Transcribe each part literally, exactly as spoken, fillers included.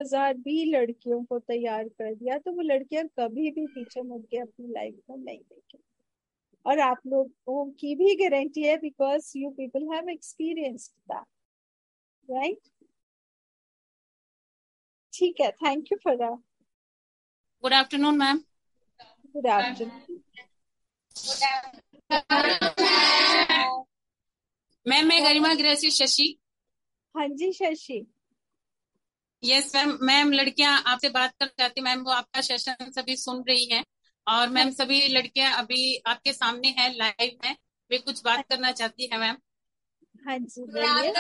हजार भी लड़कियों को तैयार कर दिया तो वो लड़कियां कभी भी पीछे मुड़ के अपनी लाइफ में नहीं देखेंगी। और आप लोगों की भी गारंटी है, because you people have experienced that, right? ठीक है, thank you for that. Good afternoon ma'am. Good afternoon ma'am मैं गरिमा गृह से शशि। हाँ जी शशि। Yes ma'am. मैम लड़कियां आपसे बात करना चाहती मैम, वो आपका सेशन सभी सुन रही हैं और हाँ मैम सभी लड़कियां अभी आपके सामने हैं लाइव में, वे कुछ बात करना चाहती है मैम। हाँ जी बोलिए।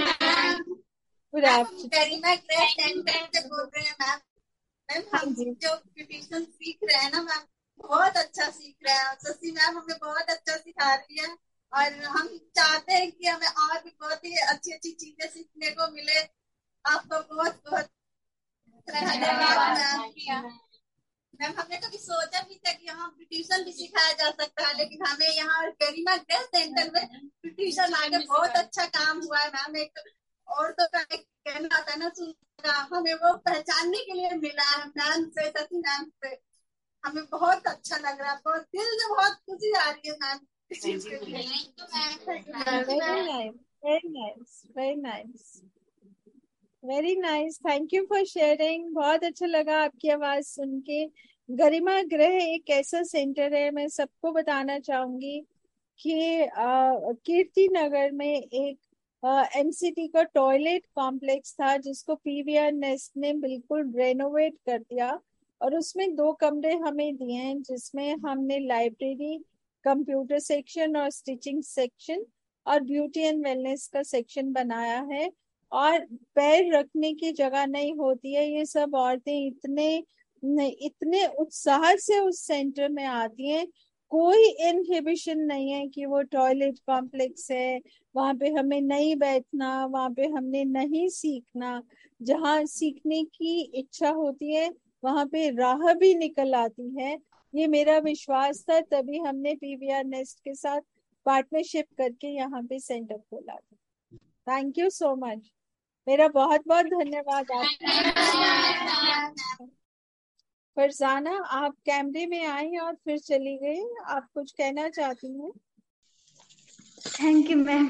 गुड मैम हम आफ्टरनून। गरिमा गृह सेंटर से बोल रहे हैं मैम। मैम हाँ हम जी। जो ब्यूटिशियन सीख रहे हैं ना मैम, बहुत अच्छा सीख रहे हैं। शशि मैम हमें बहुत अच्छा सिखा रही है और हम चाहते हैं कि हमें और भी बहुत ही अच्छी अच्छी चीजें सीखने को मिले। आपका बहुत बहुत धन्यवाद मैम। मैम हमने कभी सोचा भी था कि यहाँ ब्यूटिशियन भी सिखाया जा सकता है, लेकिन हमें यहाँ गरिमा गृह सेंटर में ब्यूटिशियन आके बहुत अच्छा काम हुआ है मैम। एक और तो कहना आता है ना, सुनना, हमें वो पहचानने के लिए मिला है मैम से, शशि मैम से। हमें बहुत अच्छा लग रहा है, बहुत दिल से बहुत खुशी आ रही है मैम इस चीज के लिए। Very nice, very nice, very nice, very nice. Thank you for sharing. बहुत अच्छा लगा आपकी आवाज सुन के। गरिमा गृह एक ऐसा सेंटर है, मैं सबको बताना चाहूंगी कि अ, कीर्ति नगर में एक एमसीटी का टॉयलेट कॉम्प्लेक्स था जिसको पीवीआर नेस्ट ने बिल्कुल रेनोवेट कर दिया और उसमें दो कमरे हमें दिए हैं जिसमें हमने लाइब्रेरी, कंप्यूटर सेक्शन और स्टिचिंग सेक्शन और ब्यूटी एंड वेलनेस का सेक्शन बनाया है। और पैर रखने की जगह नहीं होती है। ये सब औरतें इतने इतने उत्साह से उस सेंटर में आती हैं, कोई इनहिबिशन नहीं है कि वो टॉयलेट कॉम्प्लेक्स है, वहां पे हमें नहीं बैठना, वहां पे हमने नहीं सीखना। जहाँ सीखने की इच्छा होती है वहां पे राह भी निकल आती है। ये मेरा विश्वास था, तभी हमने पीवीआर नेस्ट के साथ पार्टनरशिप करके यहाँ पे सेंटर खोला था। Thank you so much. मेरा बहुत बहुत धन्यवाद आपका। फरजाना आप कैमरे में आई और फिर चली गई, आप कुछ कहना चाहती हैं? Thank you ma'am.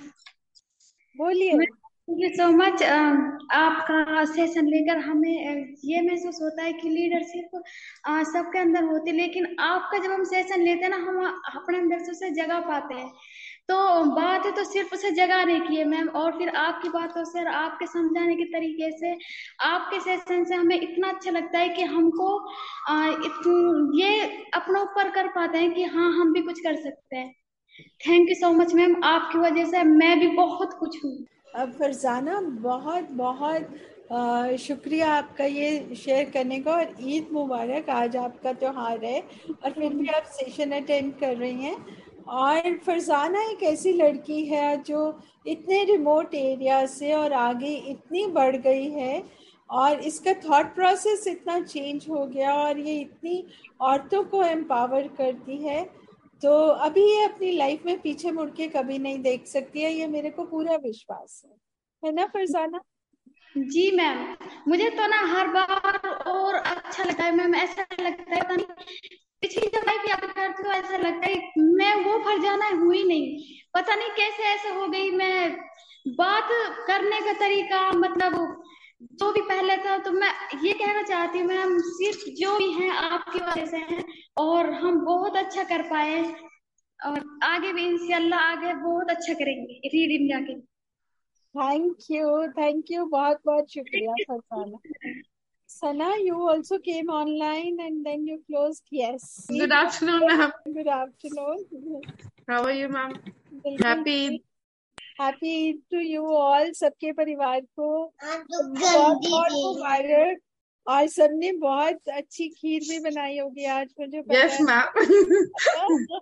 बोलिए। Thank you so much. आपका सेशन लेकर हमें अ, ये महसूस होता है कि लीडरशिप सबके अंदर होती है, लेकिन आपका जब हम सेशन लेते हैं ना, हम अपने अंदर से उसे जगा पाते हैं। तो बात है तो सिर्फ उसे जगाने की है मैम, और फिर आपकी बातों से और आपके समझाने के तरीके से, आपके सेशन से हमें इतना अच्छा लगता है कि हमको आ, इत, ये अपना ऊपर कर पाते हैं कि हाँ हम भी कुछ कर सकते हैं। Thank you so much ma'am, आपकी वजह से मैं भी बहुत कुछ हूँ। अब फरजाना बहुत बहुत अ, शुक्रिया आपका ये शेयर करने का, और ईद मुबारक। आज आपका त्योहार है और फिर भी आप सेशन अटेंड कर रही हैं। और फरजाना एक ऐसी लड़की है जो इतने रिमोट एरिया से और आगे इतनी बढ़ गई है और इसका थॉट प्रोसेस इतना चेंज हो गया और ये इतनी औरतों को एम्पावर करती है। तो अभी ये अपनी लाइफ में पीछे मुड़ के कभी नहीं देख सकती है, ये मेरे को पूरा विश्वास है है ना फरजाना? जी मैम, मुझे तो ना हर बार और अच्छा लगता है मैम। ऐसा लगता है पता नहीं, पिछली जब लाइफ याद करती हूँ ऐसा लगता है मैं वो फरजाना हुई नहीं, पता नहीं कैसे ऐसे हो गई। मैं बात करने का तरीका, मतलब जो भी पहले था, तो मैं ये कहना चाहती हूँ मैम, सिर्फ जो भी है आपकी वजह से है और हम बहुत अच्छा कर पाए और आगे भी इंशाल्लाह आगे बहुत अच्छा करेंगे रीड इंडिया के। थैंक यू, थैंक यू, बहुत बहुत शुक्रिया फरजाना। सना, you also came online and then you closed. Yes. Good afternoon, ma'am. Good afternoon. How are you, ma'am? बिल्कुल Happy Eid. Happy Eid to you all, सबके परिवार को बहुत बहुत मुबारक। और सबने बहुत अच्छी खीर भी बनाई होगी आज, मुझे पता Yes, है। ma'am.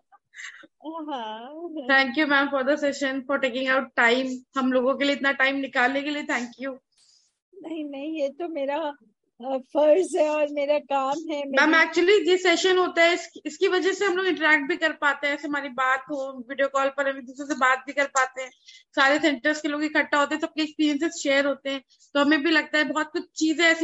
हाँ, Thank you, ma'am, for the session, for taking out time. हम लोगों के लिए इतना टाइम निकालने के लिए थैंक यू। नहीं नहीं, ये तो मेरा अ, फर्ज है और मेरा काम है। मैम मेरी एक्चुअली ये सेशन होता है, इस, इसकी वजह से हम लोग इंटरेक्ट भी कर पाते हैं, ऐसे हमारी बात हो, वीडियो कॉल पर हम एक दूसरे से बात भी कर पाते हैं, सारे सेंटर्स के लोग इकट्ठा होते हैं, सबके एक्सपीरियंसेस शेयर होते हैं, तो हमें भी लगता है बहुत कुछ चीजें ऐसी